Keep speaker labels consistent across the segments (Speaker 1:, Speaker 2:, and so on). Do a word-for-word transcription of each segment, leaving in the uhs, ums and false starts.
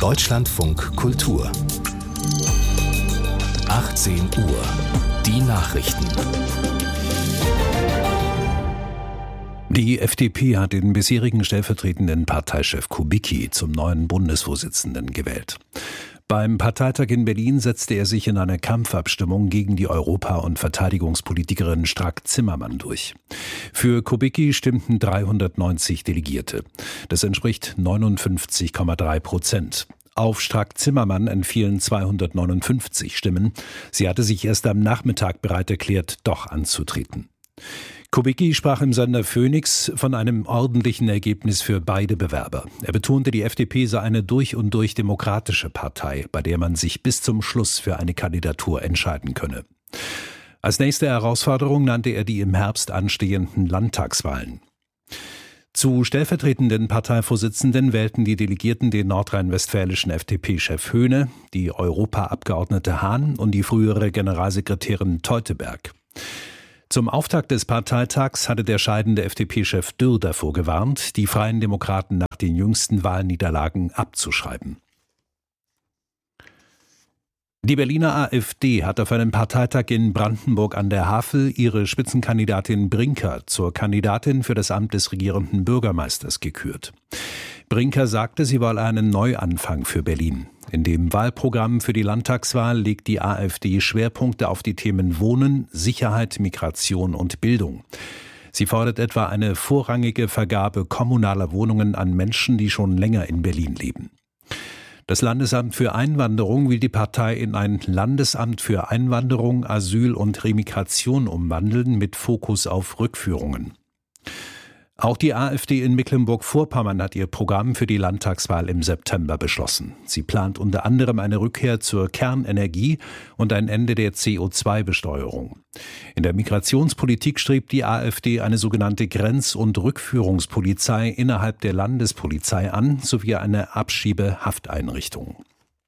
Speaker 1: Deutschlandfunk Kultur. achtzehn Uhr. Die Nachrichten.
Speaker 2: Die F D P hat den bisherigen stellvertretenden Parteichef Kubicki zum neuen Bundesvorsitzenden gewählt. Beim Parteitag in Berlin setzte er sich in einer Kampfabstimmung gegen die Europa- und Verteidigungspolitikerin Strack-Zimmermann durch. Für Kubicki stimmten dreihundertneunzig Delegierte. Das entspricht neunundfünfzig Komma drei Prozent. Auf Strack-Zimmermann entfielen zweihundertneunundfünfzig Stimmen. Sie hatte sich erst am Nachmittag bereit erklärt, doch anzutreten. Kubicki sprach im Sender Phoenix von einem ordentlichen Ergebnis für beide Bewerber. Er betonte, die F D P sei eine durch und durch demokratische Partei, bei der man sich bis zum Schluss für eine Kandidatur entscheiden könne. Als nächste Herausforderung nannte er die im Herbst anstehenden Landtagswahlen. Zu stellvertretenden Parteivorsitzenden wählten die Delegierten den nordrhein-westfälischen F D P-Chef Höhne, die Europaabgeordnete Hahn und die frühere Generalsekretärin Teuteberg. Zum Auftakt des Parteitags hatte der scheidende F D P-Chef Dürr davor gewarnt, die Freien Demokraten nach den jüngsten Wahlniederlagen abzuschreiben. Die Berliner AfD hat auf einem Parteitag in Brandenburg an der Havel ihre Spitzenkandidatin Brinker zur Kandidatin für das Amt des regierenden Bürgermeisters gekürt. Brinker sagte, sie wolle einen Neuanfang für Berlin. In dem Wahlprogramm für die Landtagswahl legt die AfD Schwerpunkte auf die Themen Wohnen, Sicherheit, Migration und Bildung. Sie fordert etwa eine vorrangige Vergabe kommunaler Wohnungen an Menschen, die schon länger in Berlin leben. Das Landesamt für Einwanderung will die Partei in ein Landesamt für Einwanderung, Asyl und Remigration umwandeln mit Fokus auf Rückführungen. Auch die AfD in Mecklenburg-Vorpommern hat ihr Programm für die Landtagswahl im September beschlossen. Sie plant unter anderem eine Rückkehr zur Kernenergie und ein Ende der C O zwei Besteuerung. In der Migrationspolitik strebt die AfD eine sogenannte Grenz- und Rückführungspolizei innerhalb der Landespolizei an, sowie eine Abschiebehafteinrichtung.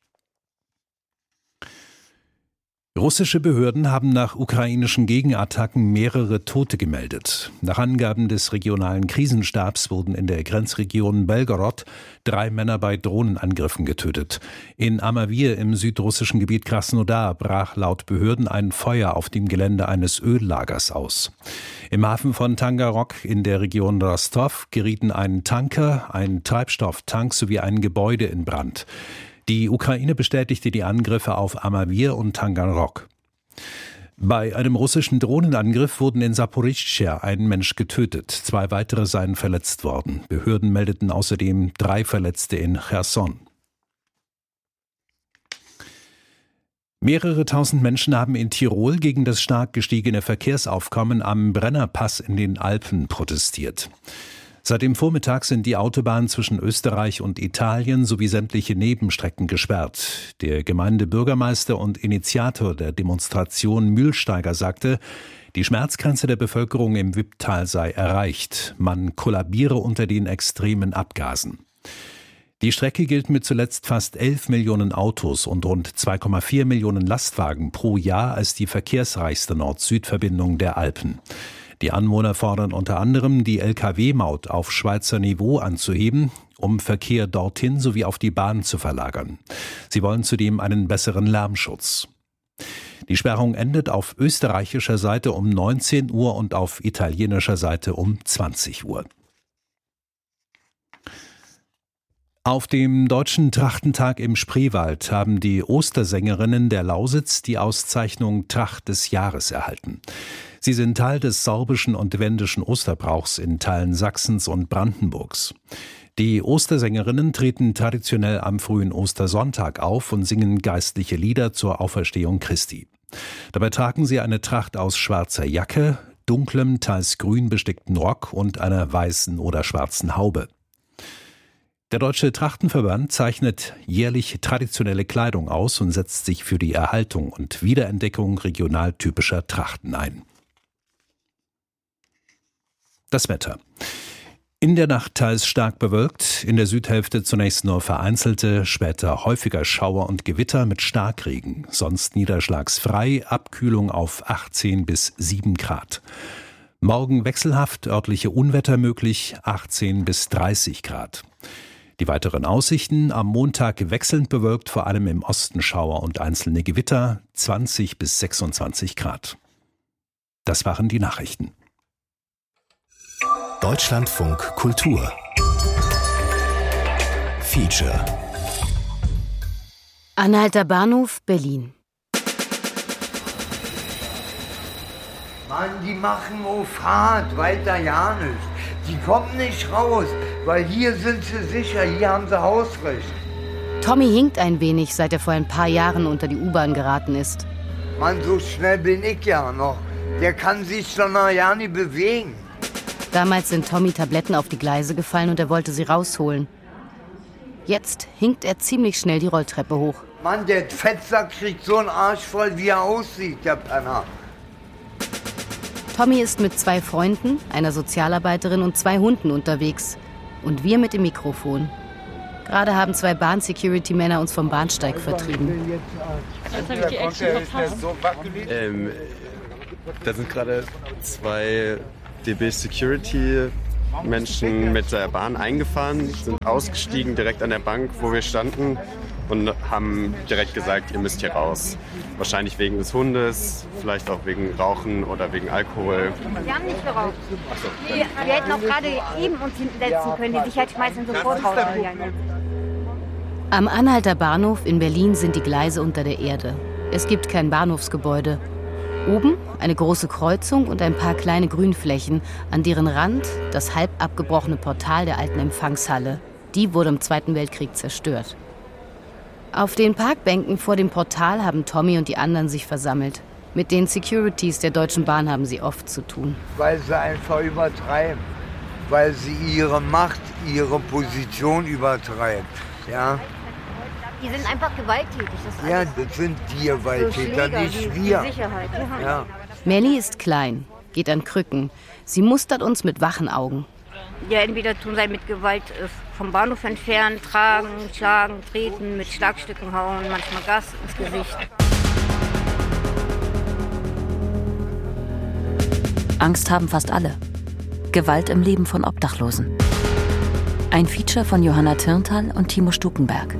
Speaker 2: Russische Behörden haben nach ukrainischen Gegenattacken mehrere Tote gemeldet. Nach Angaben des regionalen Krisenstabs wurden in der Grenzregion Belgorod drei Männer bei Drohnenangriffen getötet. In Amawir im südrussischen Gebiet Krasnodar brach laut Behörden ein Feuer auf dem Gelände eines Öllagers aus. Im Hafen von Tangarok in der Region Rostov gerieten ein Tanker, ein Treibstofftank sowie ein Gebäude in Brand. Die Ukraine bestätigte die Angriffe auf Amawir und Tangarok. Bei einem russischen Drohnenangriff wurden in Saporischschja ein Mensch getötet, zwei weitere seien verletzt worden. Behörden meldeten außerdem drei Verletzte in Cherson. Mehrere tausend Menschen haben in Tirol gegen das stark gestiegene Verkehrsaufkommen am Brennerpass in den Alpen protestiert. Seit dem Vormittag sind die Autobahnen zwischen Österreich und Italien sowie sämtliche Nebenstrecken gesperrt. Der Gemeindebürgermeister und Initiator der Demonstration Mühlsteiger sagte, die Schmerzgrenze der Bevölkerung im Wipptal sei erreicht. Man kollabiere unter den extremen Abgasen. Die Strecke gilt mit zuletzt fast elf Millionen Autos und rund zwei Komma vier Millionen Lastwagen pro Jahr als die verkehrsreichste Nord-Süd-Verbindung der Alpen. Die Anwohner fordern unter anderem, die L K W-Maut auf Schweizer Niveau anzuheben, um Verkehr dorthin sowie auf die Bahn zu verlagern. Sie wollen zudem einen besseren Lärmschutz. Die Sperrung endet auf österreichischer Seite um neunzehn Uhr und auf italienischer Seite um zwanzig Uhr. Auf dem Deutschen Trachtentag im Spreewald haben die Ostersängerinnen der Lausitz die Auszeichnung Tracht des Jahres erhalten. Sie sind Teil des sorbischen und wendischen Osterbrauchs in Teilen Sachsens und Brandenburgs. Die Ostersängerinnen treten traditionell am frühen Ostersonntag auf und singen geistliche Lieder zur Auferstehung Christi. Dabei tragen sie eine Tracht aus schwarzer Jacke, dunklem, teils grün bestickten Rock und einer weißen oder schwarzen Haube. Der Deutsche Trachtenverband zeichnet jährlich traditionelle Kleidung aus und setzt sich für die Erhaltung und Wiederentdeckung regionaltypischer Trachten ein. Das Wetter. In der Nacht teils stark bewölkt, in der Südhälfte zunächst nur vereinzelte, später häufiger Schauer und Gewitter mit Starkregen, sonst niederschlagsfrei, Abkühlung auf achtzehn bis sieben Grad. Morgen wechselhaft, örtliche Unwetter möglich, achtzehn bis dreißig Grad. Die weiteren Aussichten: am Montag wechselnd bewölkt, vor allem im Osten Schauer und einzelne Gewitter, zwanzig bis sechsundzwanzig Grad. Das waren die Nachrichten.
Speaker 1: Deutschlandfunk Kultur Feature.
Speaker 3: Anhalter Bahnhof, Berlin.
Speaker 4: Mann, die machen auf Fahrt, weiter ja nicht. Die kommen nicht raus, weil hier sind sie sicher, hier haben sie Hausrecht.
Speaker 3: Tommy hinkt ein wenig, seit er vor ein paar Jahren unter die U-Bahn geraten ist.
Speaker 4: Mann, so schnell bin ich ja noch. Der kann sich doch noch ja nicht bewegen.
Speaker 3: Damals sind Tommy Tabletten auf die Gleise gefallen und er wollte sie rausholen. Jetzt hinkt er ziemlich schnell die Rolltreppe hoch.
Speaker 4: Mann, der Fettsack kriegt so einen Arsch voll, wie er aussieht, der Penner.
Speaker 3: Tommy ist mit zwei Freunden, einer Sozialarbeiterin und zwei Hunden unterwegs. Und wir mit dem Mikrofon. Gerade haben zwei Bahn-Security-Männer uns vom Bahnsteig vertrieben.
Speaker 5: Jetzt habe ich die Action verpasst.
Speaker 6: Ähm, da sind gerade zwei D B-Security-Menschen mit der Bahn eingefahren, sind ausgestiegen direkt an der Bank, wo wir standen, und haben direkt gesagt, ihr müsst hier raus. Wahrscheinlich wegen des Hundes, vielleicht auch wegen Rauchen oder wegen Alkohol.
Speaker 7: Wir haben nicht geraucht. Wir, wir hätten auch gerade eben uns hinsetzen können. Die Sicherheit schmeißen sofort raus.
Speaker 3: Am Anhalter Bahnhof in Berlin sind die Gleise unter der Erde. Es gibt kein Bahnhofsgebäude. Oben eine große Kreuzung und ein paar kleine Grünflächen, an deren Rand das halb abgebrochene Portal der alten Empfangshalle. Die wurde im Zweiten Weltkrieg zerstört. Auf den Parkbänken vor dem Portal haben Tommy und die anderen sich versammelt. Mit den Securities der Deutschen Bahn haben sie oft zu tun.
Speaker 4: Weil sie einfach übertreiben. Weil sie ihre Macht, ihre Position übertreiben. Ja.
Speaker 7: Die sind einfach gewalttätig. Das
Speaker 4: ja, das sind die Gewalttäter, so nicht
Speaker 7: die,
Speaker 4: wir.
Speaker 7: Die Sicherheit. Ja.
Speaker 4: Ja.
Speaker 3: Melli ist klein, geht an Krücken. Sie mustert uns mit wachen Augen.
Speaker 7: Ja, entweder tun sie mit Gewalt vom Bahnhof entfernen, tragen, schlagen, treten, mit Schlagstücken hauen, manchmal Gas ins Gesicht.
Speaker 8: Angst haben fast alle. Gewalt im Leben von Obdachlosen. Ein Feature von Johanna Tyrntal und Timo Stukenberg.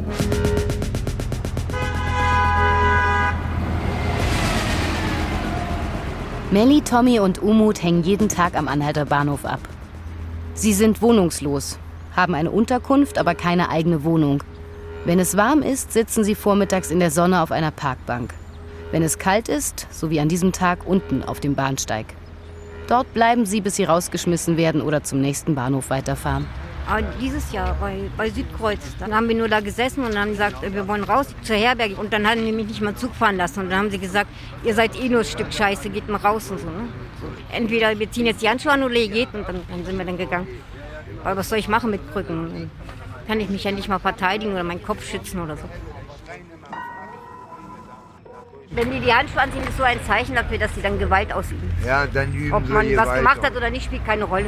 Speaker 3: Melli, Tommy und Umut hängen jeden Tag am Anhalter Bahnhof ab. Sie sind wohnungslos, haben eine Unterkunft, aber keine eigene Wohnung. Wenn es warm ist, sitzen sie vormittags in der Sonne auf einer Parkbank. Wenn es kalt ist, so wie an diesem Tag, unten auf dem Bahnsteig. Dort bleiben sie, bis sie rausgeschmissen werden oder zum nächsten Bahnhof weiterfahren.
Speaker 7: Aber dieses Jahr bei, bei Südkreuz, dann haben wir nur da gesessen und haben gesagt, wir wollen raus zur Herberge. Und dann haben die mich nicht mal Zug fahren lassen. Und dann haben sie gesagt, ihr seid eh nur ein Stück Scheiße, geht mal raus und so. Ne? So. Entweder wir ziehen jetzt die Handschuhe an oder ihr geht, und dann, dann sind wir dann gegangen. Aber was soll ich machen mit Krücken? Dann kann ich mich ja nicht mal verteidigen oder meinen Kopf schützen oder so. Wenn die die Handschuhe anziehen, ist so ein Zeichen dafür, dass sie dann Gewalt ausüben.
Speaker 4: Ja, dann üben
Speaker 7: Ob
Speaker 4: sie
Speaker 7: man
Speaker 4: Gewalt
Speaker 7: was gemacht
Speaker 4: aus.
Speaker 7: hat oder nicht, spielt keine Rolle.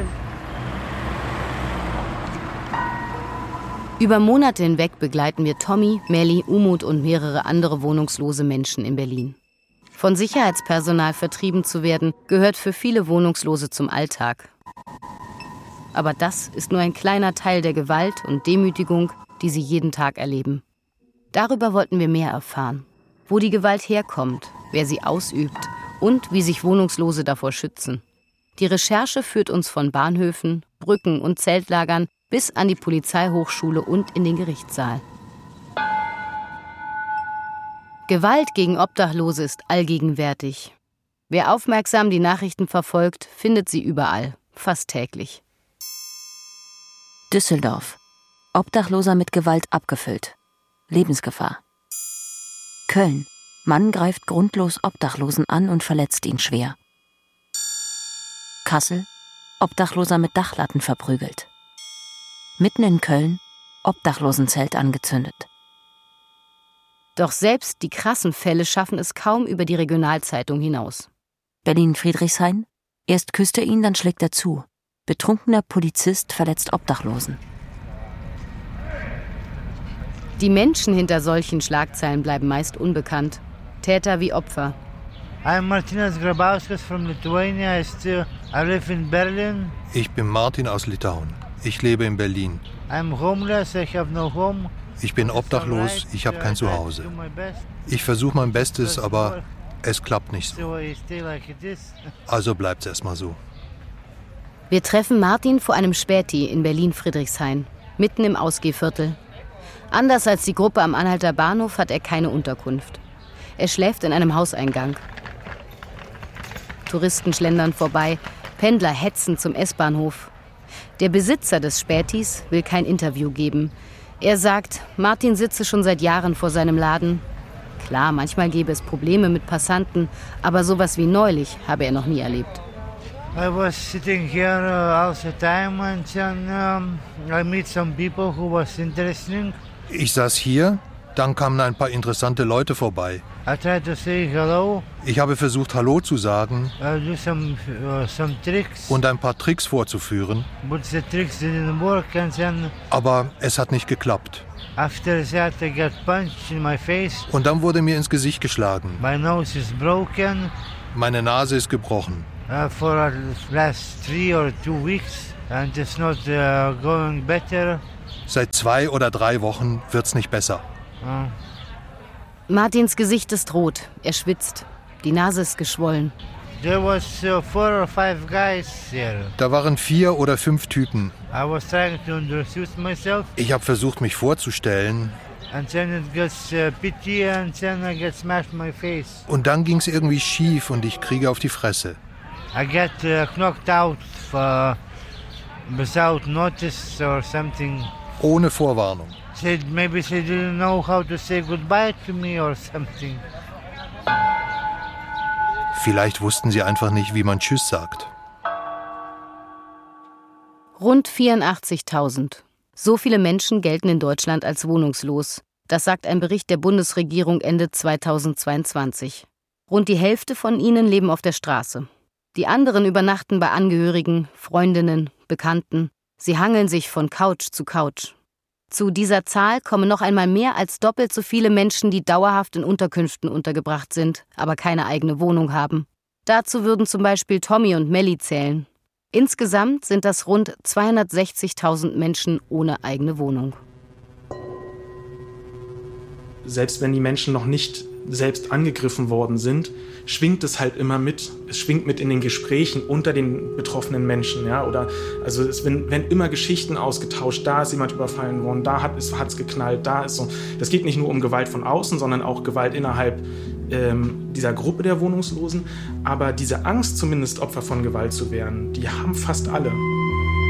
Speaker 3: Über Monate hinweg begleiten wir Tommy, Melli, Umut und mehrere andere wohnungslose Menschen in Berlin. Von Sicherheitspersonal vertrieben zu werden, gehört für viele Wohnungslose zum Alltag. Aber das ist nur ein kleiner Teil der Gewalt und Demütigung, die sie jeden Tag erleben. Darüber wollten wir mehr erfahren. Wo die Gewalt herkommt, wer sie ausübt und wie sich Wohnungslose davor schützen. Die Recherche führt uns von Bahnhöfen, Brücken und Zeltlagern bis an die Polizeihochschule und in den Gerichtssaal. Gewalt gegen Obdachlose ist allgegenwärtig. Wer aufmerksam die Nachrichten verfolgt, findet sie überall, fast täglich.
Speaker 8: Düsseldorf. Obdachloser mit Gewalt abgefüllt. Lebensgefahr. Köln. Mann greift grundlos Obdachlosen an und verletzt ihn schwer. Kassel. Obdachloser mit Dachlatten verprügelt. Mitten in Köln. Obdachlosenzelt angezündet.
Speaker 3: Doch selbst die krassen Fälle schaffen es kaum über die Regionalzeitung hinaus.
Speaker 8: Berlin-Friedrichshain. Erst küsst er ihn, dann schlägt er zu. Betrunkener Polizist verletzt Obdachlosen.
Speaker 3: Die Menschen hinter solchen Schlagzeilen bleiben meist unbekannt. Täter wie Opfer.
Speaker 9: I'm Martinas Grabauskas from Lithuania. I still I live in Berlin.
Speaker 10: Ich bin Martin aus Litauen. Ich lebe in Berlin.
Speaker 9: I'm homeless, I have no home.
Speaker 10: Ich bin obdachlos, ich habe kein Zuhause. Ich versuche mein Bestes, aber es klappt nicht so. Also bleibt's erstmal so.
Speaker 3: Wir treffen Martin vor einem Späti in Berlin-Friedrichshain, mitten im Ausgehviertel. Anders als die Gruppe am Anhalter Bahnhof hat er keine Unterkunft. Er schläft in einem Hauseingang. Touristen schlendern vorbei, Pendler hetzen zum S-Bahnhof. Der Besitzer des Spätis will kein Interview geben. Er sagt, Martin sitze schon seit Jahren vor seinem Laden. Klar, manchmal gäbe es Probleme mit Passanten, aber sowas wie neulich habe er noch nie erlebt.
Speaker 9: I was sitting here uh, all the time and then um, I meet some people who was interesting.
Speaker 10: Ich saß hier, dann kamen ein paar interessante Leute vorbei.
Speaker 9: I tried to say hello.
Speaker 10: Ich habe versucht, Hallo zu sagen
Speaker 9: I do some, uh, some tricks.
Speaker 10: und ein paar Tricks vorzuführen.
Speaker 9: But the tricks didn't work and then
Speaker 10: Aber es hat nicht geklappt.
Speaker 9: after that I got punched in my face.
Speaker 10: Und dann wurde mir ins Gesicht geschlagen.
Speaker 9: My nose is broken.
Speaker 10: Meine Nase ist gebrochen.
Speaker 9: Uh, for the last three or two weeks and it's not uh, going better.
Speaker 10: Seit zwei oder drei Wochen wird's nicht besser.
Speaker 9: Uh.
Speaker 3: Martins Gesicht ist rot, er schwitzt, die Nase ist geschwollen.
Speaker 9: There was uh, four or five guys here.
Speaker 10: Da waren vier oder fünf Typen.
Speaker 9: I was trying to introduce myself.
Speaker 10: Ich habe versucht, mich vorzustellen.
Speaker 9: And then it gets uh, pity and then I get smashed in my face.
Speaker 10: Und dann ging's irgendwie schief und ich kriege auf die Fresse.
Speaker 9: I get uh, knocked out uh, without notice or something.
Speaker 10: Ohne Vorwarnung.
Speaker 9: Said maybe they didn't know how to say goodbye to me or something.
Speaker 10: Vielleicht wussten sie einfach nicht, wie man Tschüss sagt.
Speaker 3: Rund vierundachtzigtausend. So viele Menschen gelten in Deutschland als wohnungslos. Das sagt ein Bericht der Bundesregierung Ende zweitausendzweiundzwanzig. Rund die Hälfte von ihnen leben auf der Straße. Die anderen übernachten bei Angehörigen, Freundinnen, Bekannten. Sie hangeln sich von Couch zu Couch. Zu dieser Zahl kommen noch einmal mehr als doppelt so viele Menschen, die dauerhaft in Unterkünften untergebracht sind, aber keine eigene Wohnung haben. Dazu würden zum Beispiel Tommy und Melli zählen. Insgesamt sind das rund zweihundertsechzigtausend Menschen ohne eigene Wohnung.
Speaker 11: Selbst wenn die Menschen noch nicht selbst angegriffen worden sind, schwingt es halt immer mit. Es schwingt mit in den Gesprächen unter den betroffenen Menschen. Ja? Oder also es werden, werden immer Geschichten ausgetauscht. Da ist jemand überfallen worden, da hat es hat's geknallt, da ist so. Das geht nicht nur um Gewalt von außen, sondern auch Gewalt innerhalb ähm, dieser Gruppe der Wohnungslosen. Aber diese Angst, zumindest Opfer von Gewalt zu werden, die haben fast alle.